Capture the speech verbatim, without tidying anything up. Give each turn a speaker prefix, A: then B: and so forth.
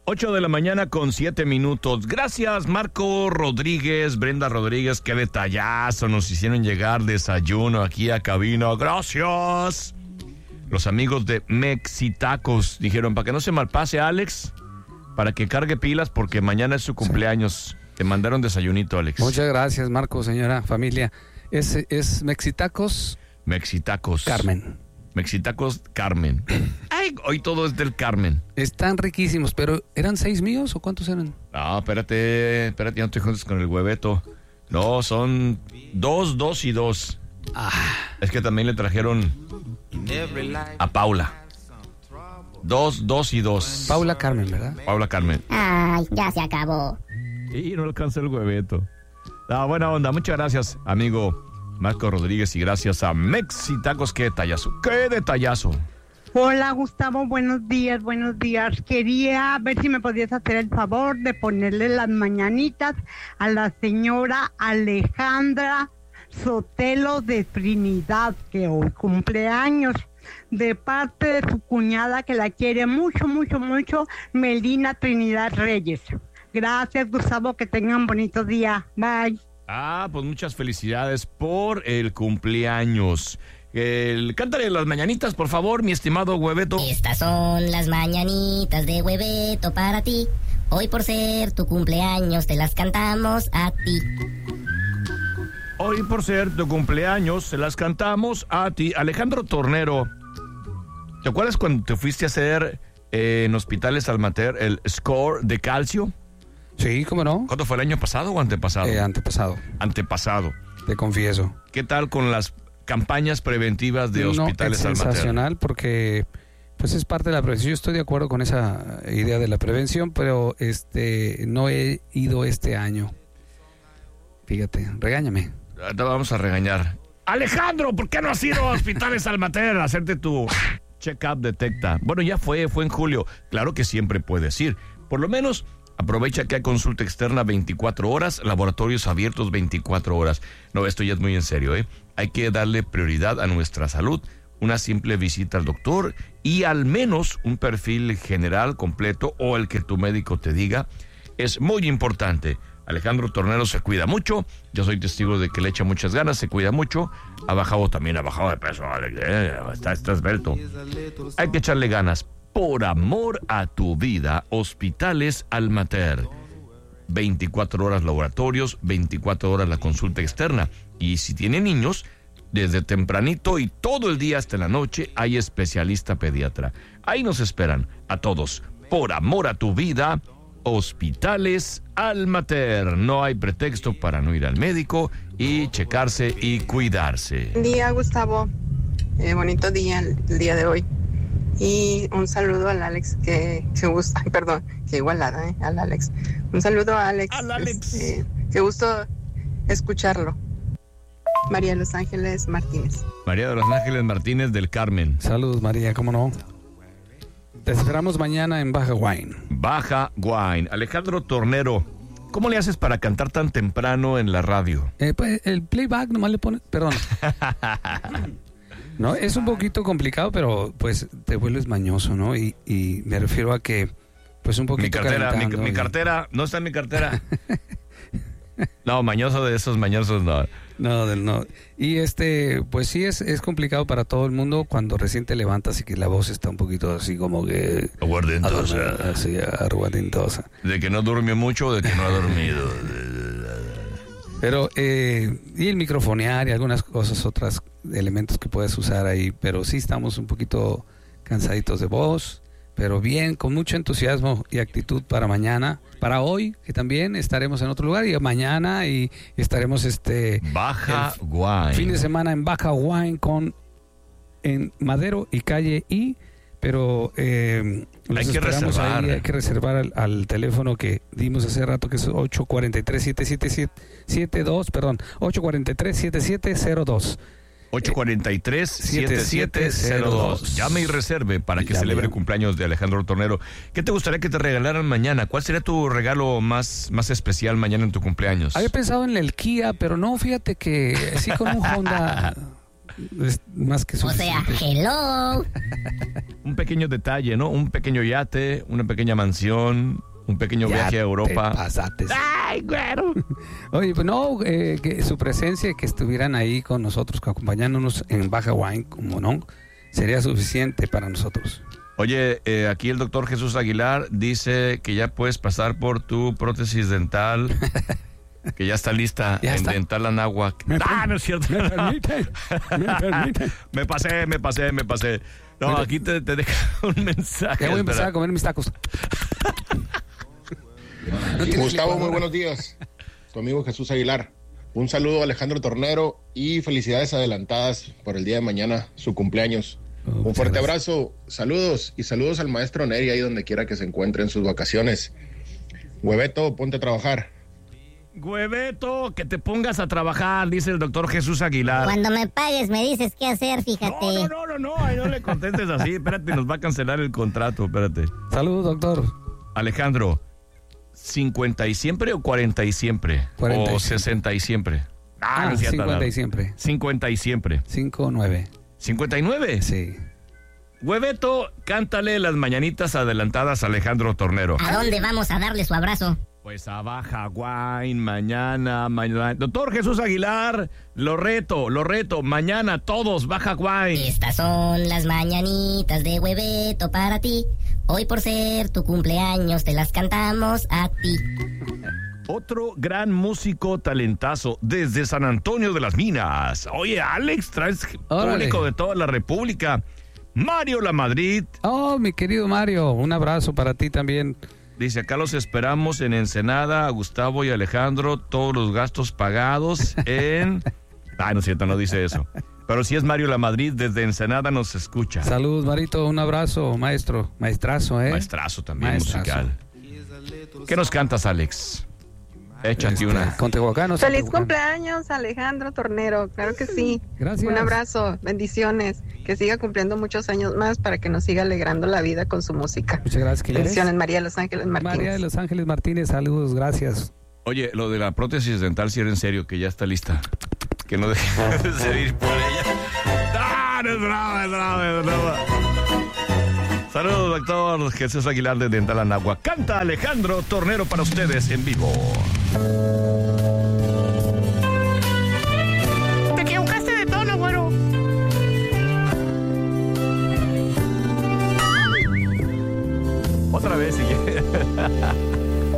A: ocho de la mañana con siete minutos. Gracias, Marco Rodríguez, Brenda Rodríguez. Qué detallazo. Nos hicieron llegar desayuno aquí a cabina. Gracias. Los amigos de Mexitacos dijeron, para que no se malpase, Alex, para que cargue pilas, porque mañana es su cumpleaños. Sí. Te mandaron desayunito, Alex.
B: Muchas gracias, Marco, señora, familia. Es, es Mexitacos.
A: Mexitacos.
B: Carmen.
A: Mexitacos Carmen. Ay, hoy todo es del Carmen.
B: Están riquísimos, pero ¿eran seis míos o cuántos eran?
A: No, espérate, espérate, no te juntes con el hueveto. No, son dos, dos y dos.
B: Ah.
A: Es que también le trajeron a Paula. Dos, dos y dos.
B: Paula Carmen, ¿verdad?
A: Paula Carmen.
C: Ay, ya se acabó.
A: Y no alcanza el hueveto. Ah, buena onda, muchas gracias, amigo Marco Rodríguez, y gracias a Mexitacos. Qué detallazo, qué detallazo.
D: Hola, Gustavo, buenos días, buenos días. Quería ver si me podías hacer el favor de ponerle las mañanitas a la señora Alejandra Sotelo de Trinidad, que hoy cumple años, de parte de su cuñada que la quiere mucho, mucho, mucho, Melina Trinidad Reyes. Gracias, Gustavo, que tengan bonito día. Bye.
A: Ah, pues muchas felicidades por el cumpleaños. El, cántale las mañanitas, por favor, mi estimado Hueveto.
C: Estas son las mañanitas de Hueveto para ti. Hoy por ser tu cumpleaños te las cantamos a ti.
A: Hoy por ser tu cumpleaños se las cantamos a ti. Alejandro Tornero, ¿te acuerdas cuando te fuiste a hacer eh, en Hospitales Almater el score de calcio?
B: Sí, ¿cómo no?
A: ¿Cuándo fue, el año pasado o antepasado?
B: Eh, antepasado.
A: Antepasado.
B: Te confieso.
A: ¿Qué tal con las campañas preventivas de Hospitales
B: no, es
A: Almater?
B: Sensacional, porque pues es parte de la prevención. Yo estoy de acuerdo con esa idea de la prevención, pero este no he ido este año. Fíjate, regáñame.
A: Te vamos a regañar. Alejandro, ¿por qué no has ido a Hospitales Almater a hacerte tu check-up detecta? Bueno, ya fue, fue en julio. Claro que siempre puedes ir. Por lo menos aprovecha que hay consulta externa veinticuatro horas, laboratorios abiertos veinticuatro horas. No, esto ya es muy en serio, ¿eh? Hay que darle prioridad a nuestra salud. Una simple visita al doctor y al menos un perfil general completo o el que tu médico te diga es muy importante. Alejandro Tornero se cuida mucho. Yo soy testigo de que le echa muchas ganas, se cuida mucho. Ha bajado también, ha bajado de peso. Está, está esbelto. Hay que echarle ganas. Por amor a tu vida, Hospitales Almater. veinticuatro horas laboratorios, veinticuatro horas la consulta externa. Y si tiene niños, desde tempranito y todo el día hasta la noche, hay especialista pediatra. Ahí nos esperan a todos. Por amor a tu vida, Hospitales Almater. No hay pretexto para no ir al médico y checarse y cuidarse.
E: Buen día, Gustavo. Eh, bonito día el, el día de hoy. Y un saludo al Alex, que, que gusta, perdón, que igualada, ¿eh? Al Alex. Un saludo a Alex.
A: Al Alex.
E: Este, qué gusto escucharlo. María de Los Ángeles Martínez.
A: María de Los Ángeles Martínez del Carmen.
B: Saludos, María, ¿cómo no? Te esperamos mañana en Baja Wine.
A: Baja Wine. Alejandro Tornero, ¿cómo le haces para cantar tan temprano en la radio?
B: Eh, pues, el playback nomás le pone, perdón. No, es un poquito complicado, pero pues te vuelves mañoso, ¿no? Y, y me refiero a que, pues un poquito
A: Mi cartera, mi, mi
B: y...
A: cartera, no está en mi cartera. No, mañoso de esos mañosos no.
B: No, no. Y este, pues sí es, es complicado para todo el mundo cuando recién te levantas y que la voz está un poquito así como que...
A: Aguardentosa.
B: Así, aguardentosa.
A: De que no durmió mucho o de que no ha dormido.
B: Pero, eh, y el microfonear y algunas cosas, otros elementos que puedes usar ahí, pero sí estamos un poquito cansaditos de voz, pero bien, con mucho entusiasmo y actitud para mañana, para hoy, que también estaremos en otro lugar, y mañana y estaremos este...
A: Baja Wine.
B: Fin de semana en Baja Wine con en Madero y Calle I, pero eh,
A: hay que reservar.
B: Ahí, hay que reservar al, al teléfono que dimos hace rato, que es ocho cuatro tres, siete siete siete dos, perdón, ocho cuatro tres, siete siete cero dos.
A: ocho cuatro tres, siete siete cero dos. Llame y reserve para que
B: ya
A: celebre el
B: bien.
A: cumpleaños de Alejandro Tornero. ¿Qué te gustaría que te regalaran mañana? ¿Cuál sería tu regalo más, más especial mañana en tu cumpleaños?
B: Había pensado en el Kia, pero no, fíjate que sí con un Honda es más que
C: O sea,
B: suficiente.
C: hello.
A: Un pequeño detalle, ¿no? Un pequeño yate, una pequeña mansión, un pequeño
B: Ya
A: viaje a Europa.
B: te pasaste.
A: ¡Ay, güero!
B: Oye, pues no, eh, que su presencia, que estuvieran ahí con nosotros, acompañándonos en Baja Wine, como no, sería suficiente para nosotros.
A: Oye, eh, aquí el doctor Jesús Aguilar dice que ya puedes pasar por tu prótesis dental, que ya está lista
B: Ya
A: en
B: está.
A: Dental Anáhuac.
B: ¿Me
A: ¡Ah,
B: per-
A: no es cierto!
B: ¿Me permite? ¿Me permite?
A: Me pasé, me pasé, me pasé. No,
B: Mira.
A: aquí te, te deja un mensaje.
B: Ya voy a empezar
A: espera.
B: a comer mis tacos. No tienes
F: Gustavo, muy
B: licuadora.
F: buenos días. Tu amigo Jesús Aguilar. Un saludo a Alejandro Tornero y felicidades adelantadas por el día de mañana, su cumpleaños.
B: Oh,
F: Un
B: muchas
F: fuerte
B: gracias.
F: abrazo, saludos y saludos al maestro Neri ahí donde quiera que se encuentre en sus vacaciones. Hueveto, ponte a trabajar.
A: Hueveto, que te pongas a trabajar, dice el doctor Jesús Aguilar.
C: Cuando me pagues me dices qué hacer, fíjate.
A: No, no, no, no, no, ay, no le contestes así. Espérate, nos va a cancelar el contrato, espérate.
B: Saludos, doctor.
A: Alejandro, ¿cincuenta y siempre o cuarenta y siempre?
B: cuarenta y
A: ¿O
B: siempre.
A: sesenta y siempre?
B: Ah,
A: no es cierto,
B: cincuenta y
A: no.
B: siempre.
A: cincuenta y siempre.
B: cinco nueve.
A: ¿cincuenta y nueve?
B: Sí.
A: Hueveto, cántale las mañanitas adelantadas a Alejandro Tornero.
C: ¿A dónde vamos a darle su abrazo?
A: Pues a Baja Wine, mañana, mañana. Doctor Jesús Aguilar, lo reto, lo reto. Mañana todos, Baja Wine.
C: Estas son las mañanitas de Hueveto para ti. Hoy por ser tu cumpleaños te las cantamos a ti.
A: Otro gran músico talentazo desde San Antonio de las Minas. Oye, Alex, traes
B: Órale.
A: público de toda la República. Mario La Madrid.
B: Oh, mi querido Mario, un abrazo para ti también.
A: Dice, acá los esperamos en Ensenada, a Gustavo y Alejandro, todos los gastos pagados en... Ah, no es cierto, no dice eso. Pero si es Mario La Madrid, desde Ensenada nos escucha.
B: Saludos, Marito, un abrazo, maestro, maestrazo, ¿eh?
A: Maestrazo también
B: Maestrazo.
A: musical. ¿Qué nos cantas, Alex? Échate
B: Este,
A: una.
B: Con Tehuacano.
E: Feliz
B: Tehuacano.
E: cumpleaños, Alejandro Tornero. Claro que sí.
B: Gracias.
E: Un abrazo, bendiciones. Que siga cumpliendo muchos años más para que nos siga alegrando la vida con su música.
B: Muchas gracias. ¿Quién eres?
E: Bendiciones, María de Los Ángeles Martínez.
B: María de Los Ángeles Martínez, saludos, gracias.
A: Oye, lo de la prótesis dental, si era en serio, que ya está lista. Que no deje de seguir por ella. ¡Ah, no es brava, es brava, es brava! Saludos, doctor Jesús Aguilar de Dental Anáhuac. Canta Alejandro Tornero para ustedes en vivo.